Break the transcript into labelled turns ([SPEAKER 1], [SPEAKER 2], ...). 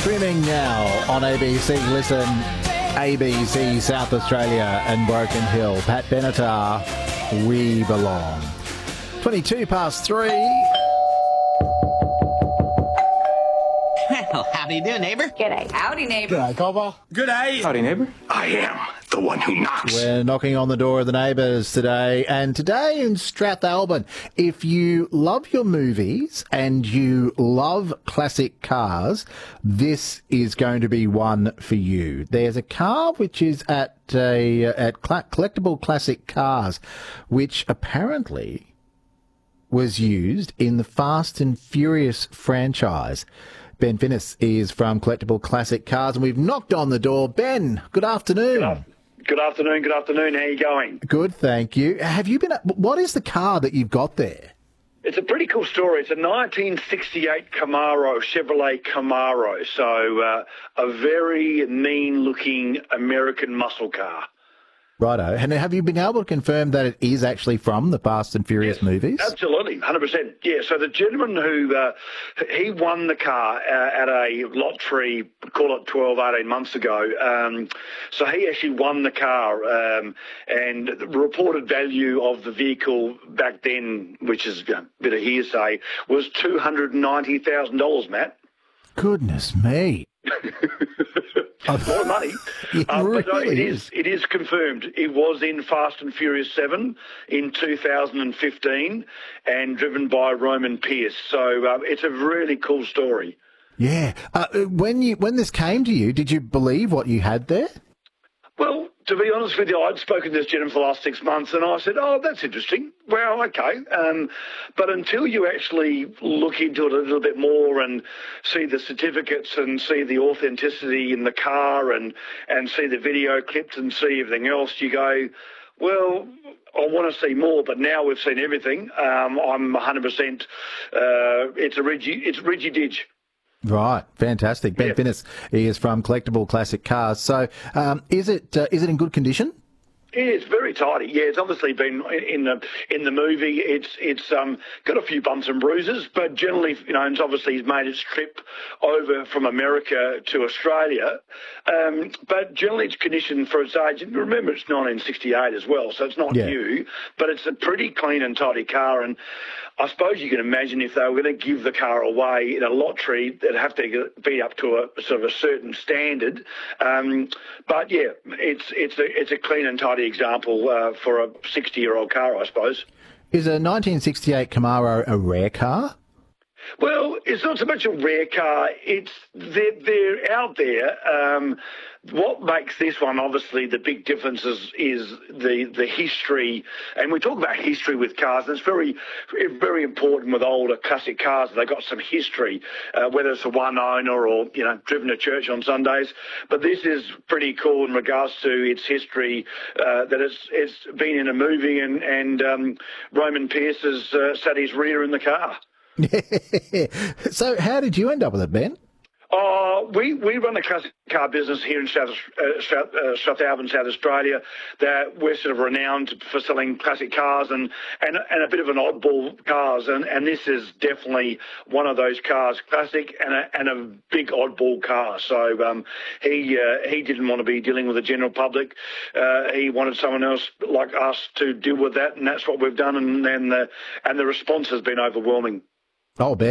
[SPEAKER 1] Streaming now on ABC. Listen, ABC South Australia and Broken Hill. Pat Benatar, We Belong. 22 past 3.
[SPEAKER 2] Well, how do you do, neighbour?
[SPEAKER 3] G'day. Howdy, neighbour.
[SPEAKER 1] G'day, Cobber.
[SPEAKER 4] G'day. Howdy, neighbour.
[SPEAKER 5] I am the one who knocks.
[SPEAKER 1] We're knocking on the door of the neighbours today. And today in Strathalbyn, if you love your movies and you love classic cars, this is going to be one for you. There's a car which is at Collectible Classic Cars, which apparently was used in the Fast and Furious franchise. Ben Finnis is from Collectible Classic Cars, and we've knocked on the door. Ben, good afternoon.
[SPEAKER 6] Good afternoon. How are you going?
[SPEAKER 1] Good, thank you. Have you been? What is the car that you've got there?
[SPEAKER 6] It's a pretty cool story. It's a 1968 Chevrolet Camaro. So a very mean-looking American muscle car.
[SPEAKER 1] Righto. And have you been able to confirm that it is actually from the Fast and Furious movies?
[SPEAKER 6] Absolutely, 100%. Yeah, so the gentleman who, he won the car at a lottery, call it 12, 18 months ago. So he actually won the car, and the reported value of the vehicle back then, which is a bit of hearsay, was $290,000, Matt.
[SPEAKER 1] Goodness me.
[SPEAKER 6] A lot of money. It is confirmed. It was in Fast and Furious 7 in 2015 and driven by Roman Pierce. So it's a really cool story.
[SPEAKER 1] Yeah. When this came to you, did you believe what you had there?
[SPEAKER 6] Well, to be honest with you, I'd spoken to this gentleman for the last 6 months, and I said, oh, that's interesting. Well, okay. But until you actually look into it a little bit more and see the certificates and see the authenticity in the car and see the video clips and see everything else, you go, well, I want to see more, but now we've seen everything. I'm 100%, it's Reggie Didge.
[SPEAKER 1] Right, fantastic. Ben Finnis, he is from Collectible Classic Cars. So, is it in good condition?
[SPEAKER 6] Yeah, it's very tidy. Yeah, it's obviously been in the movie. It's got a few bumps and bruises, but generally, it's obviously he's made its trip over from America to Australia. But generally, it's conditioned for its age. And remember, it's 1968 as well, so it's not new. But it's a pretty clean and tidy car. And I suppose you can imagine if they were going to give the car away in a lottery, it'd have to be up to a sort of a certain standard. But yeah, it's a clean and tidy example for a 60-year-old car, I suppose.
[SPEAKER 1] Is a 1968 Camaro a rare car?
[SPEAKER 6] Well, it's not so much a rare car. They're out there. What makes this one, obviously, the big difference is the history. And we talk about history with cars, and it's very, very important with older classic cars. They've got some history, whether it's a one owner or, driven to church on Sundays. But this is pretty cool in regards to its history, that it's been in a movie and Roman Pierce has sat his rear in the car.
[SPEAKER 1] So how did you end up with it, Ben?
[SPEAKER 6] We run a classic car business here in Strathalbyn, South Australia. That we're sort of renowned for selling classic cars and a bit of an oddball cars, and this is definitely one of those cars, classic and a big oddball car. So he didn't want to be dealing with the general public. He wanted someone else like us to deal with that, and that's what we've done. And the response has been overwhelming.
[SPEAKER 1] Oh, Ben.